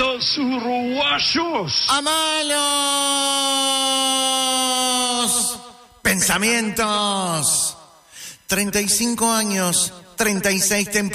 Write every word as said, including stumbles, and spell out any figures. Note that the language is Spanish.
los uruguayos. ¡A malos pensamientos! treinta y cinco años, treinta y seis temporadas.